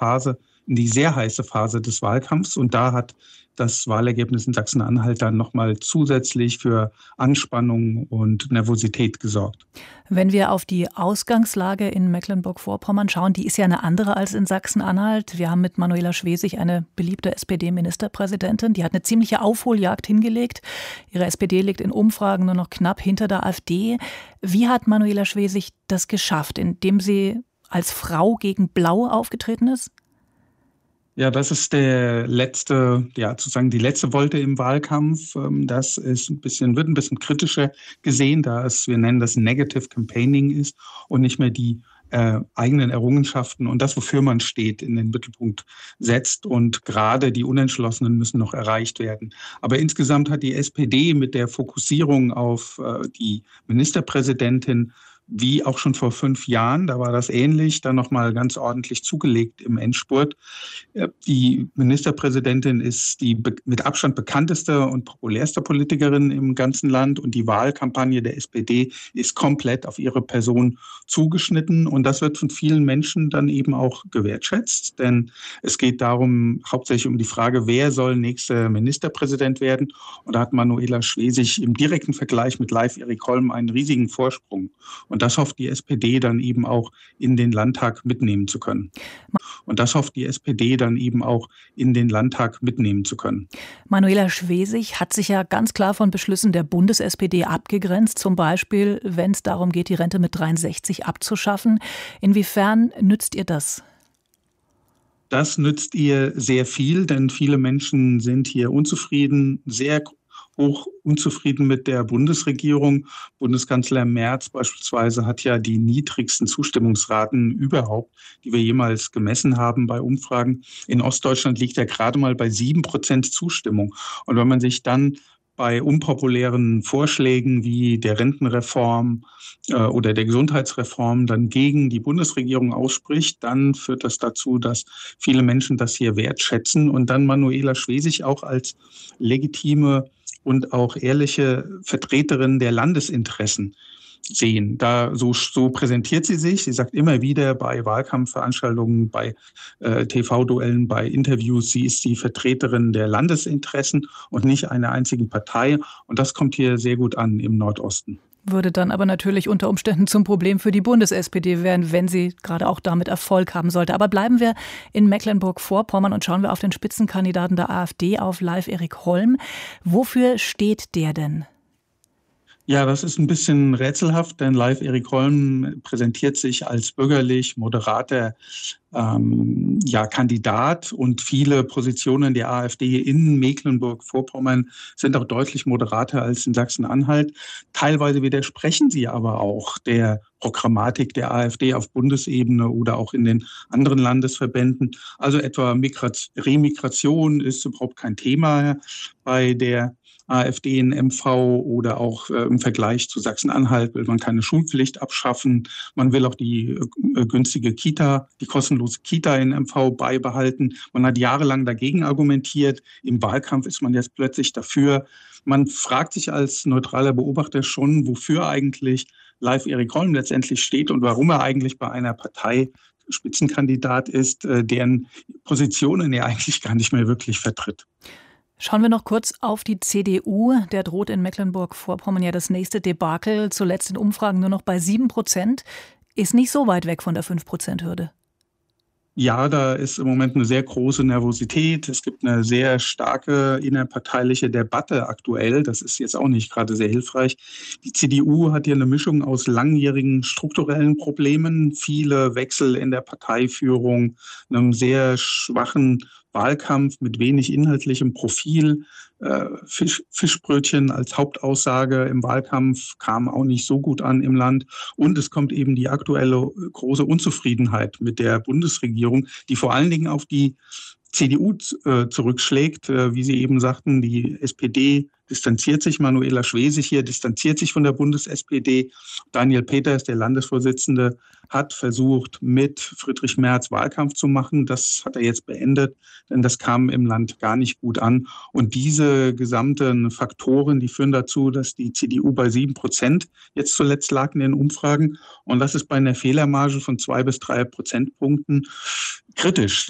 Phase, in die sehr heiße Phase des Wahlkampfs. Und da hat das Wahlergebnis in Sachsen-Anhalt dann nochmal zusätzlich für Anspannung und Nervosität gesorgt. Wenn wir auf die Ausgangslage in Mecklenburg-Vorpommern schauen, die ist ja eine andere als in Sachsen-Anhalt. Wir haben mit Manuela Schwesig eine beliebte SPD-Ministerpräsidentin. Die hat eine ziemliche Aufholjagd hingelegt. Ihre SPD liegt in Umfragen nur noch knapp hinter der AfD. Wie hat Manuela Schwesig das geschafft, indem sie als Frau gegen Blau aufgetreten ist? Ja, das ist sozusagen die letzte Wolte im Wahlkampf. Das ist wird ein bisschen kritischer gesehen, wir nennen das Negative Campaigning ist und nicht mehr die eigenen Errungenschaften und das, wofür man steht, in den Mittelpunkt setzt. Und gerade die Unentschlossenen müssen noch erreicht werden. Aber insgesamt hat die SPD mit der Fokussierung auf die Ministerpräsidentin wie auch schon vor 5 Jahren, da war das ähnlich, dann nochmal ganz ordentlich zugelegt im Endspurt. Die Ministerpräsidentin ist die mit Abstand bekannteste und populärste Politikerin im ganzen Land und die Wahlkampagne der SPD ist komplett auf ihre Person zugeschnitten und das wird von vielen Menschen dann eben auch gewertschätzt, denn es geht darum, hauptsächlich um die Frage, wer soll nächster Ministerpräsident werden und da hat Manuela Schwesig im direkten Vergleich mit Leif Erik Holm einen riesigen Vorsprung. Und das hofft die SPD dann eben auch in den Landtag mitnehmen zu können. Manuela Schwesig hat sich ja ganz klar von Beschlüssen der Bundes-SPD abgegrenzt, zum Beispiel, wenn es darum geht, die Rente mit 63 abzuschaffen. Inwiefern nützt ihr das? Das nützt ihr sehr viel, denn viele Menschen sind hier unzufrieden, sehr hoch unzufrieden mit der Bundesregierung. Bundeskanzler Merz beispielsweise hat ja die niedrigsten Zustimmungsraten überhaupt, die wir jemals gemessen haben bei Umfragen. In Ostdeutschland liegt er gerade mal bei 7% Zustimmung. Und wenn man sich dann bei unpopulären Vorschlägen wie der Rentenreform oder der Gesundheitsreform dann gegen die Bundesregierung ausspricht, dann führt das dazu, dass viele Menschen das hier wertschätzen und dann Manuela Schwesig auch als legitime und auch ehrliche Vertreterin der Landesinteressen sehen. So präsentiert sie sich. Sie sagt immer wieder bei Wahlkampfveranstaltungen, bei TV-Duellen, bei Interviews, sie ist die Vertreterin der Landesinteressen und nicht einer einzigen Partei. Und das kommt hier sehr gut an im Nordosten. Würde dann aber natürlich unter Umständen zum Problem für die Bundes-SPD werden, wenn sie gerade auch damit Erfolg haben sollte. Aber bleiben wir in Mecklenburg-Vorpommern und schauen wir auf den Spitzenkandidaten der AfD, auf Leif Erik Holm. Wofür steht der denn? Ja, das ist ein bisschen rätselhaft, denn Leif Erik Holm präsentiert sich als bürgerlich, moderater Kandidat und viele Positionen der AfD in Mecklenburg-Vorpommern sind auch deutlich moderater als in Sachsen-Anhalt. Teilweise widersprechen sie aber auch der Programmatik der AfD auf Bundesebene oder auch in den anderen Landesverbänden. Also etwa Remigration ist überhaupt kein Thema bei der AfD in MV oder auch im Vergleich zu Sachsen-Anhalt will man keine Schulpflicht abschaffen. Man will auch die günstige Kita, die kostenlose Kita in MV beibehalten. Man hat jahrelang dagegen argumentiert. Im Wahlkampf ist man jetzt plötzlich dafür. Man fragt sich als neutraler Beobachter schon, wofür eigentlich Leif Erik Holm letztendlich steht und warum er eigentlich bei einer Partei Spitzenkandidat ist, deren Positionen er eigentlich gar nicht mehr wirklich vertritt. Schauen wir noch kurz auf die CDU. Der droht in Mecklenburg-Vorpommern ja das nächste Debakel. Zuletzt in Umfragen nur noch bei 7%. Ist nicht so weit weg von der 5%-Hürde. Ja, da ist im Moment eine sehr große Nervosität. Es gibt eine sehr starke innerparteiliche Debatte aktuell. Das ist jetzt auch nicht gerade sehr hilfreich. Die CDU hat hier eine Mischung aus langjährigen strukturellen Problemen, viele Wechsel in der Parteiführung, einem sehr schwachen Wahlkampf mit wenig inhaltlichem Profil. Fischbrötchen als Hauptaussage im Wahlkampf kam auch nicht so gut an im Land. Und es kommt eben die aktuelle große Unzufriedenheit mit der Bundesregierung, die vor allen Dingen auf die CDU zurückschlägt. Wie Sie eben sagten, die SPD distanziert sich, Manuela Schwesig hier distanziert sich von der Bundes-SPD. Daniel Peters, der Landesvorsitzende, hat versucht, mit Friedrich Merz Wahlkampf zu machen. Das hat er jetzt beendet, denn das kam im Land gar nicht gut an. Und diese gesamten Faktoren, die führen dazu, dass die CDU bei 7% jetzt zuletzt lag in den Umfragen. Und das ist bei einer Fehlermarge von 2 bis 3 Prozentpunkten kritisch.